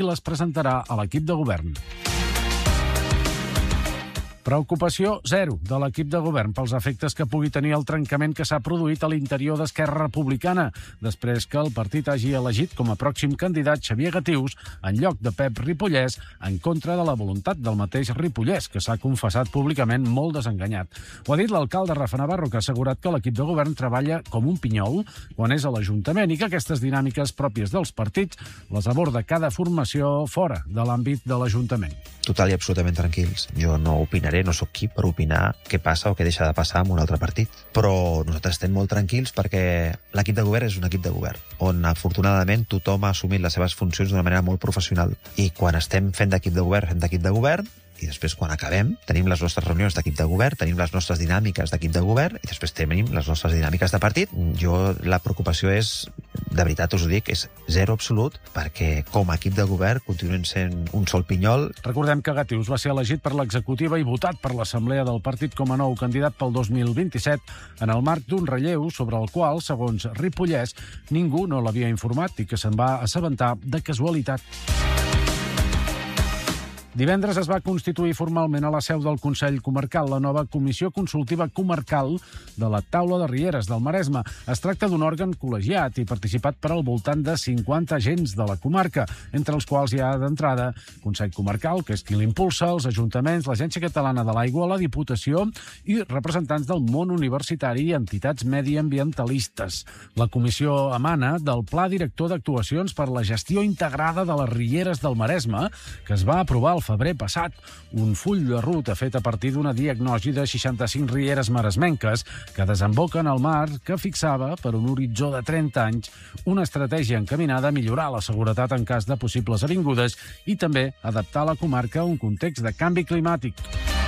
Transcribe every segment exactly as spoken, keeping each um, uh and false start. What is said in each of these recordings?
i les presentarà a l'equip de govern. Preocupació zero de l'equip de govern pels efectes que pugui tenir el trencament que s'ha produït a l'interior d'Esquerra Republicana després que el partit hagi elegit com a pròxim candidat Xavier Gatius en lloc de Pep Ripollès en contra de la voluntat del mateix Ripollès, que s'ha confessat públicament molt desenganyat. Ho ha dit l'alcalde Rafa Navarro, que ha assegurat que l'equip de govern treballa com un pinyol quan és a l'Ajuntament i que aquestes dinàmiques pròpies dels partits les aborda cada formació fora de l'àmbit de l'Ajuntament. Total i absolutament tranquils. Jo no opinaré, no sóc qui per opinar què passa o què deixa de passar amb un altre partit. Però nosaltres estem molt tranquils perquè l'equip de govern és un equip de govern, on afortunadament tothom ha assumit les seves funcions d'una manera molt professional. I quan estem fent d'equip de govern, fem d'equip de govern, i després, quan acabem, tenim les nostres reunions d'equip de govern, tenim les nostres dinàmiques d'equip de govern, i després tenim les nostres dinàmiques de partit. Jo, la preocupació és, de veritat us ho dic, és zero absolut, perquè com a equip de govern continuen sent un sol pinyol. Recordem que Gatius va ser elegit per l'executiva i votat per l'Assemblea del partit com a nou candidat pel dos mil vint-i-set en el marc d'un relleu sobre el qual, segons Ripollès, ningú no l'havia informat i que se'n va assabentar de casualitat. Divendres es va constituir formalment a la seu del Consell Comarcal la nova Comissió Consultiva Comarcal de la Taula de Rieres del Maresme. Es tracta d'un òrgan col·legiat i participat per al voltant de cinquanta agents de la comarca, entre els quals hi ha d'entrada Consell Comarcal, que és qui l'impulsa, els ajuntaments, l'Agència Catalana de l'Aigua, la Diputació i representants del món universitari i entitats mediambientalistes. La comissió emana del Pla Director d'Actuacions per la Gestió Integrada de les Rieres del Maresme, que es va aprovar al febrer passat, un full de ruta fet a partir d'una diagnosi de seixanta-cinc rieres maresmenques que desemboquen al mar, que fixava, per un horitzó de trenta anys, una estratègia encaminada a millorar la seguretat en cas de possibles avingudes i també adaptar la comarca a un context de canvi climàtic.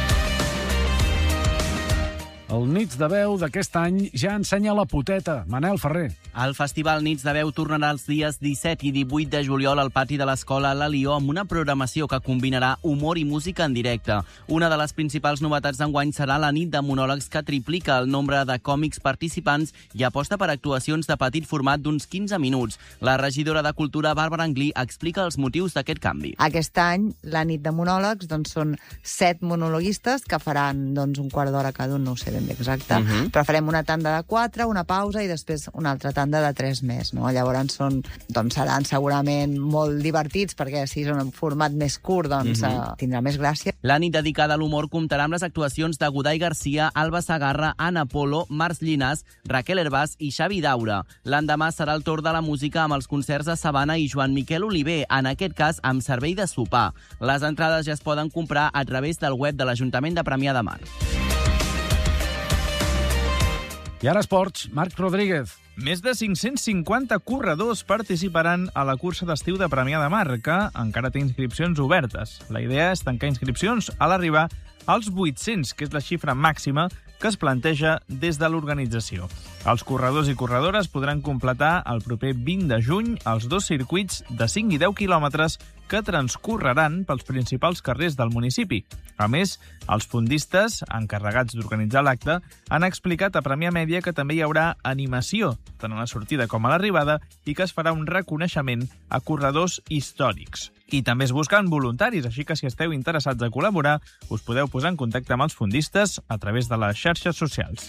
El Nits de Veu d'aquest any ja ensenya la poteta. Manel Ferrer. El Festival Nits de Veu tornarà els dies disset i divuit de juliol al pati de l'Escola La Lió amb una programació que combinarà humor i música en directe. Una de les principals novetats d'enguany serà la nit de monòlegs que triplica el nombre de còmics participants i aposta per actuacions de petit format d'uns quinze minuts. La regidora de Cultura, Bàrbara Anglí, explica els motius d'aquest canvi. Aquest any, la nit de monòlegs, doncs, són set monologuistes que faran doncs, un quart d'hora cada un, no ho sé ben bé exacte, uh -huh. però farem una tanda de quatre, una pausa i després una altra tanda de tres més. No? Llavors són, doncs, seran segurament molt divertits perquè si és un format més curt doncs, uh -huh. uh, tindrà més gràcia. La nit dedicada a l'humor comptarà amb les actuacions de Godai Garcia, Alba Sagarra, Ana Polo, Març Llinàs, Raquel Herbàs i Xavi Daura. L'endemà serà el torn de la música amb els concerts de Sabana i Joan Miquel Oliver, en aquest cas amb servei de sopar. Les entrades ja es poden comprar a través del web de l'Ajuntament de Premià de Mar. I ara esports, Marc Rodríguez. Més de cinc-cents cinquanta corredors participaran a la cursa d'estiu de Premià de Mar, que encara té inscripcions obertes. La idea és tancar inscripcions a l'arribar als vuit-cents, que és la xifra màxima que es planteja des de l'organització. Els corredors i corredores podran completar el proper vint de juny els dos circuits de cinc i deu quilòmetres que transcorreran pels principals carrers del municipi. A més, els fondistes, encarregats d'organitzar l'acte, han explicat a Premià Mèdia que també hi haurà animació, tant a la sortida com a l'arribada, i que es farà un reconeixement a corredors històrics. I també es busquen voluntaris, així que si esteu interessats a col·laborar, us podeu posar en contacte amb els fondistes a través de les xarxes socials.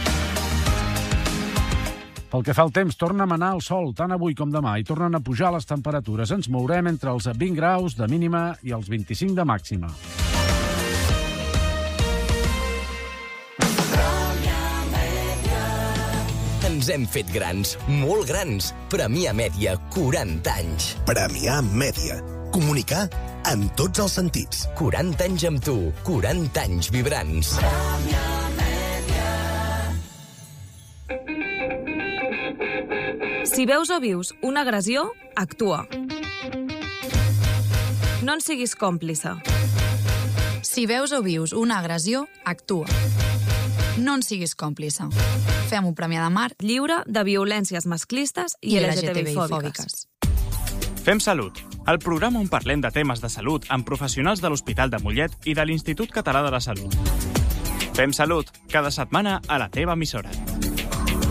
Pel que fa al temps, torna a manar el sol, tant avui com demà, i tornen a pujar les temperatures. Ens mourem entre els vint graus de mínima i els vint-i-cinc de màxima. Ens hem fet grans, molt grans. Premià Mèdia, quaranta anys. Premià Mèdia. Comunicar en tots els sentits. quaranta anys amb tu, quaranta anys vibrants. Premià Mèdia. Si veus o vius una agressió, actua. No en siguis còmplice. Si veus o vius una agressió, actua. No en siguis còmplice. Fem un Premià de Mar lliure de violències masclistes i, I L G T B I fòbiques. Fem Salut, el programa on parlem de temes de salut amb professionals de l'Hospital de Mollet i de l'Institut Català de la Salut. Fem Salut, cada setmana a la teva emissora.